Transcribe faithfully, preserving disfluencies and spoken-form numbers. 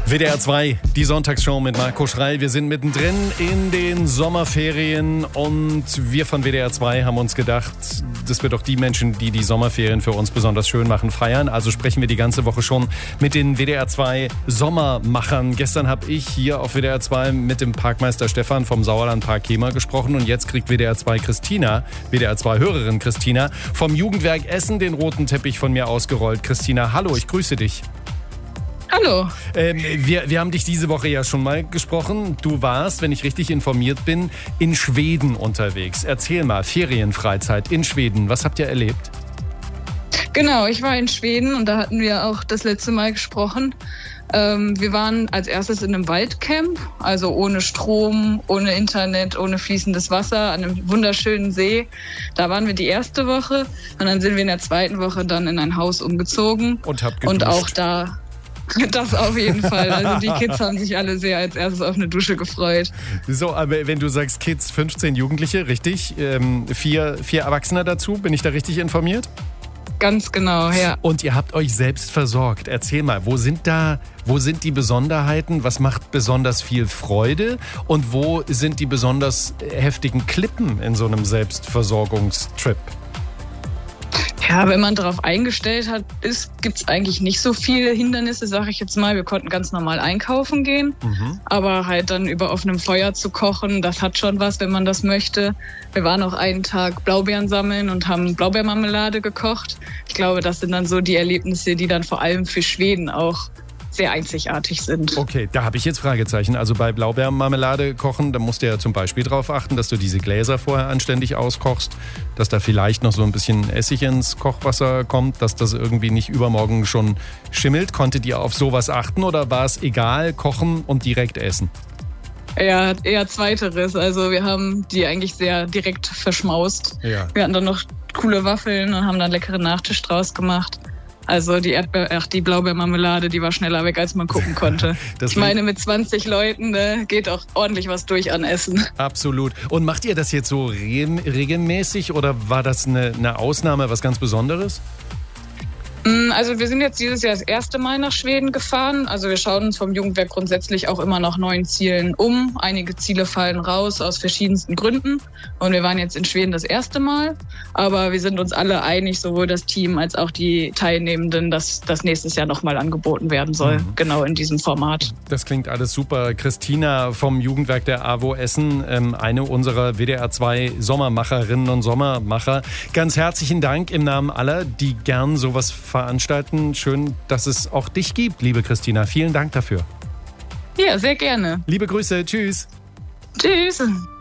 W D R zwei, die Sonntagsshow mit Marco Schrei. Wir sind mittendrin in den Sommerferien und wir von W D R zwei haben uns gedacht, dass wir doch die Menschen, die die Sommerferien für uns besonders schön machen, feiern. Also sprechen wir die ganze Woche schon mit den W D R zwei Sommermachern. Gestern habe ich hier auf W D R zwei mit dem Parkmeister Stefan vom Sauerlandpark Kemer gesprochen und jetzt kriegt W D R zwei Christina, W D R zwei Hörerin Christina, vom Jugendwerk Essen den roten Teppich von mir ausgerollt. Christina, hallo, ich grüße dich. Hallo. Ähm, wir, wir haben dich diese Woche ja schon mal gesprochen. Du warst, wenn ich richtig informiert bin, in Schweden unterwegs. Erzähl mal, Ferienfreizeit in Schweden. Was habt ihr erlebt? Genau, ich war in Schweden und da hatten wir auch das letzte Mal gesprochen. Ähm, wir waren als erstes in einem Waldcamp, also ohne Strom, ohne Internet, ohne fließendes Wasser, an einem wunderschönen See. Da waren wir die erste Woche und dann sind wir in der zweiten Woche dann in ein Haus umgezogen. Und habt geduscht. Und auch da... Das auf jeden Fall. Also die Kids haben sich alle sehr als erstes auf eine Dusche gefreut. So, aber wenn du sagst Kids, fünfzehn Jugendliche, richtig? Ähm, vier, vier Erwachsene dazu, bin ich da richtig informiert? Ganz genau, ja. Und ihr habt euch selbst versorgt. Erzähl mal, wo sind da, wo sind die Besonderheiten? Was macht besonders viel Freude? Und wo sind die besonders heftigen Klippen in so einem Selbstversorgungstrip? Ja, wenn man darauf eingestellt hat, ist, gibt es eigentlich nicht so viele Hindernisse, sage ich jetzt mal. Wir konnten ganz normal einkaufen gehen, mhm. aber halt dann über offenem Feuer zu kochen, das hat schon was, wenn man das möchte. Wir waren auch einen Tag Blaubeeren sammeln und haben Blaubeermarmelade gekocht. Ich glaube, das sind dann so die Erlebnisse, die dann vor allem für Schweden auch sehr einzigartig sind. Okay, da habe ich jetzt Fragezeichen. Also bei Blaubeermarmelade kochen, da musst du ja zum Beispiel darauf achten, dass du diese Gläser vorher anständig auskochst, dass da vielleicht noch so ein bisschen Essig ins Kochwasser kommt, dass das irgendwie nicht übermorgen schon schimmelt. Konntet ihr auf sowas achten oder war es egal, kochen und direkt essen? Ja, eher zweiteres. Also wir haben die eigentlich sehr direkt verschmaust. Ja. Wir hatten dann noch coole Waffeln und haben dann leckeren Nachtisch draus gemacht. Also die Erdbeer, ach, die Blaubeermarmelade, die war schneller weg, als man gucken konnte. Ich meine, mit zwanzig Leuten ne, geht auch ordentlich was durch an Essen. Absolut. Und macht ihr das jetzt so re- regelmäßig oder war das eine, eine Ausnahme, was ganz Besonderes? Also wir sind jetzt dieses Jahr das erste Mal nach Schweden gefahren. Also wir schauen uns vom Jugendwerk grundsätzlich auch immer nach neuen Zielen um. Einige Ziele fallen raus aus verschiedensten Gründen. Und wir waren jetzt in Schweden das erste Mal. Aber wir sind uns alle einig, sowohl das Team als auch die Teilnehmenden, dass das nächstes Jahr nochmal angeboten werden soll. Mhm. Genau in diesem Format. Das klingt alles super. Christina vom Jugendwerk der A W O Essen, eine unserer W D R zwei Sommermacherinnen und Sommermacher. Ganz herzlichen Dank im Namen aller, die gern sowas veranstalten. Schön, dass es auch dich gibt, liebe Christina. Vielen Dank dafür. Ja, sehr gerne. Liebe Grüße. Tschüss. Tschüss.